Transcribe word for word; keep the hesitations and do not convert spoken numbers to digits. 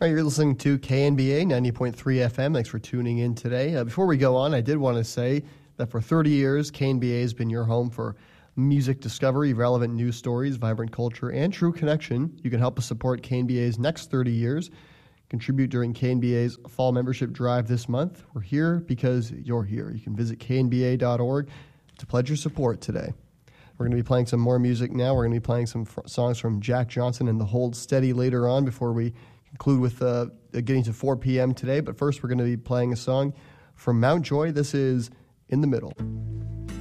All right, you're listening to K N B A ninety point three F M. Thanks for tuning in today. Uh, before we go on, I did want to say that for thirty years, K N B A has been your home for music discovery, relevant news stories, vibrant culture, and true connection. You can help us support K N B A's next thirty years. Contribute during K N B A's fall membership drive this month. We're here because you're here. You can visit K N B A dot org to pledge your support today. We're going to be playing some more music now. We're going to be playing some f- songs from Jack Johnson and the Hold Steady later on before we conclude with uh, getting to four p.m. today. But first, we're going to be playing a song from Mount Joy. This is In the Middle.